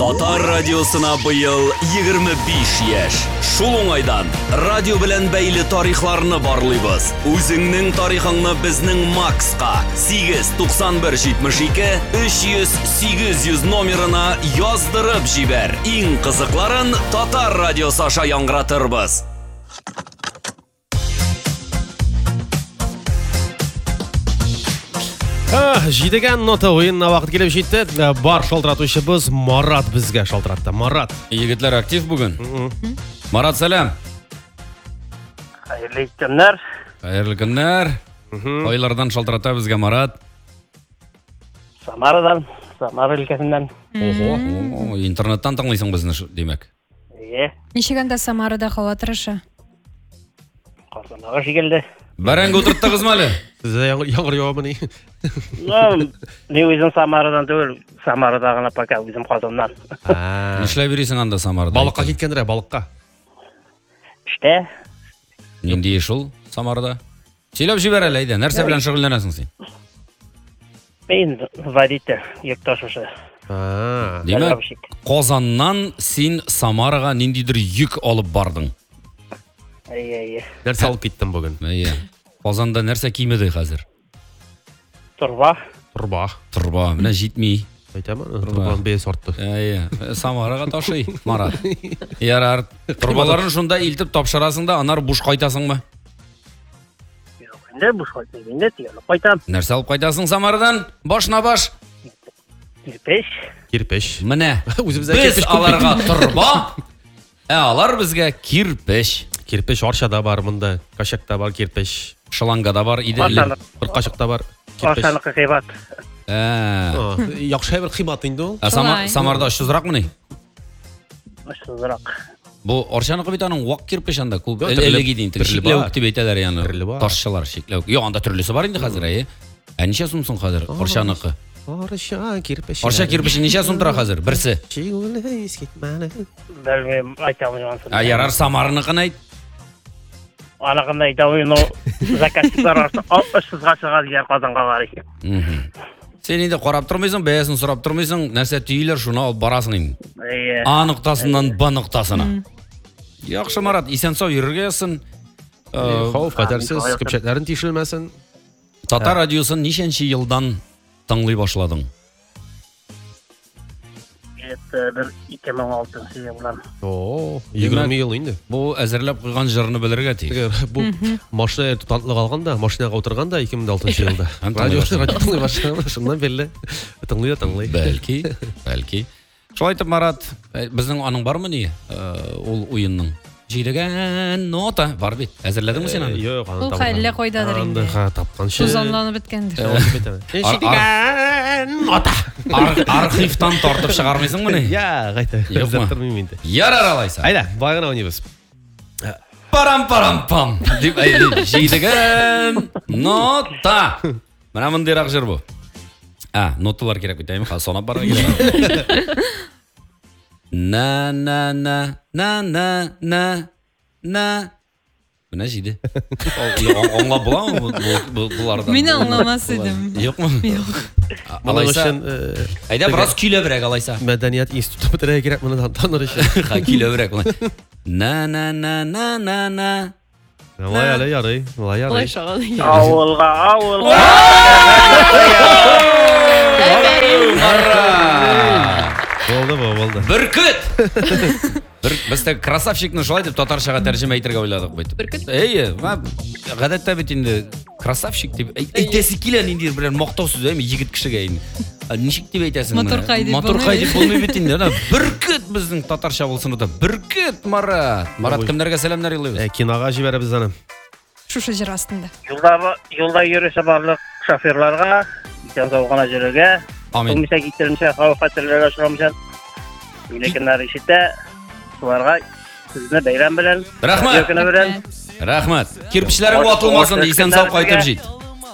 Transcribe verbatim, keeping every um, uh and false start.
Татар радиосына быел егерме биш яшь. Шул уңайдан радио белән бәйле тарихларны барлыйбыз. Үзеңнең тарихыңны безнең Макска сигез туксан бер җитмеш ике өч йөз сигез йөз номерына яздырып җибәр. Иң кызыкларын Татар радиосы аша яңгыратырбыз. Жидеген нота ойынына вақыт келіп жетті. Бар шалтыратушыбыз Марат бізге шалтыратты. Марат. Егетлер актив бүгін. Марат, сәлем. Қайырлы күндер. Қайырлы күндер. Қайлардан шалтырата бізге Марат. Самарадан, Самара өлкәсеннән. Ого, интернеттан тыңлайсың бізні демек. Е. Ничегәндә Самарада һава торышы? Казанга шикелле. Бәрәңге утырттыгыз мәле? Сізде яңғыр яуабы не? Не өзім Самарадан түгел, Самарада ғана пока өзім Казаннан. Нишләп йөрисең анда Самарада? Балыққа кеткендер, балыққа. Іште. Нинди эш ул Самарада? Сөйләп җибәр әле, әйдә, нәрсә белән шөгыльләнәсең син? Мен водитель, йөк ташучы. Димәк, Казаннан син Самарага ниндидер йөк алып бардың. Ай-ай-ай. Нәрсә алып киттем бүген? Әйе. Казанда нәрсә кимеде хәзер? Турба. Турба. Турба, менә җитми. Әйтәмен, турбаның бәясе артты. Әйе, Самарага ташый, Марат. Ярар, турбаларын шунда илтеп тапшырасың да, анар буш кайтасыңмы? Юк, инде буш кайтмыйм, инде тиялып кайтам. Нәрсә алып кайтасың Самарадан? Башна баш. Кирпеч. Кирпеч. Менә. Без аларга турба, ә алар безгә кирпеч. Кирпеч Арчада бар, монда Кашакта бар кирпеч. Шылангада бар, Иделле. Бір Кашакта бар. Арчаныкы кыйбат. Ә. Яхшы бер кыймат инде ул. Самарда очсызракмы ни? Очсызрак. Бу Арчаныкы бит аның вак кирпеч анда күп. Элеге дин шикләү дип әйтәләр яны. Ташчылар шикләү. Юк, анда төрлесе бар инде хәзер, әйе. Ә ничә сум соң хәзер Арчаныкы? Арча кирпич. Арча кирпиче ничә сум тора хәзер? Берсе. Белмим, айтамын. А ярар Самарныкын әйт. Анакында айтамын, но заказчиклар арты очсызга чыга дигән Казанга бар икән. Сен инде карап тормыйсың, бәясен сорап тормыйсың, нәрсә тийләр шуны алып барасың инде. Әйе. А ноктасыннан Б ноктасына. Яхшы Марат, исән-сау йөрергә ясын. Хауф хәтәрсез, көпчәкләрен тишелмәсен. Татар радиосын ничәнче елдан тыңлый башладың? Это ике мең алтынчы елдан. О, егерме ел инде. Бу әзерләп куйган җырны белергә тиеш. Бу машина тутанлык алганда, машинага утырганда ике мең алтынчы елда. Радио тыңлый башлаган, шуннан белле. Тыңлый да тыңлый. Бәлки, бәлки. Шулай итеп Марат, безнең аның бармы ни? Ул уенның Җидеген нота бар бит. Әзерләдеңме син аны? Юк, аны тапкан. Ул хәлле кайдадыр инде. Анда тапканчы. Тузанланып беткәндер. Җидеген нота. Архивтан тартып чыгармыйсыңмы ни? Я, кайта. Үзләттермим инде. Ярар алайса. Айда, байгына уйныйбыз. Парам-парам-пам. Дип әйтә. Җидеген нота. Менә мондыйрак җыр бу. А, ноталар кирәк бит, әйме? Санап барырга кирәк. На на на на на на на. Менә җиде. Аңлап буламы булардан? Мин аңламас идем. Юкмы? Юк. Алайса. Әйдә бераз көйләбрәк алайса. Мәдәният институты бетерә кирәк моны таныр өчен. Ха, көйләбрәк. На на на на на на. Вай әле ярый, вай ярый. Авылга, авылга. Болды, болды. Бүркет. Бер бездә красавчикны шулай дип татарчага тәрҗемә итәргә уйладык бит. Бүркет. Әйе, гадәттә бит инде красавчик дип әйтәсе килә нинди бер мактау сүз әйме егет кешегә инде. Ничек дип әйтәсең? Моторкай дип. Моторкай дип булмый бит инде. Бүркет безнең татарча булсын да. Бүркет Марат. Марат кемнәргә сәламнәр юллыйбыз? Кинога җибәрәбез аны. Шушы җыр астында. Юлда юлда йөрүче барлык шоферларга, исән-сау гына йөрергә. Амин. Мисак иттеренчә хавыф хәтерләргә очрамыйча. Лекеннәр ишетә. Шуларга сезне бәйрәм белән. Рәхмәт. Рәхмәт. Кирпечләрең ватылмасын, исән-сау кайтып җит.